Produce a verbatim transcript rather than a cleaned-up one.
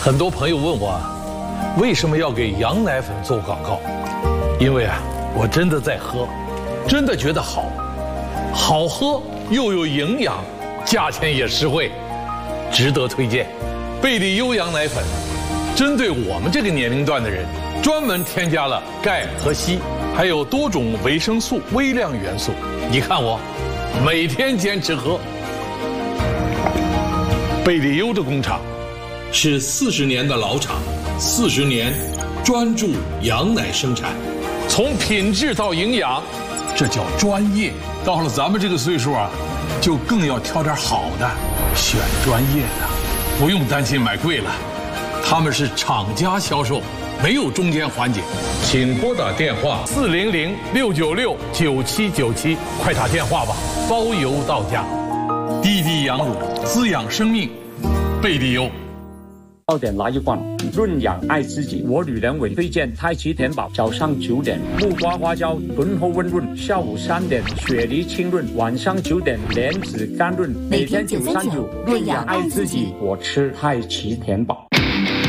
很多朋友问我啊，为什么要给羊奶粉做广告？因为啊，我真的在喝，真的觉得好，好喝又有营养，价钱也实惠，值得推荐。贝利优羊奶粉，针对我们这个年龄段的人，专门添加了钙和硒，还有多种维生素、微量元素。你看我，每天坚持喝。贝利优的工厂是四十年的老厂，四十年专注羊奶生产，从品质到营养，这叫专业。到了咱们这个岁数啊，就更要挑点好的，选专业的，不用担心买贵了。他们是厂家销售，没有中间环节。请拨打电话四零零六九六九七九七，快打电话吧，包邮到家。滴滴羊乳，滋养生命，贝利优。 到点来一罐，润养爱自己。我女人为推荐太极田宝，早上九点木瓜花椒醇厚温润，下午三点雪梨清润，晚上九点莲子甘润，每天九三九润养爱自己。我吃太极田宝。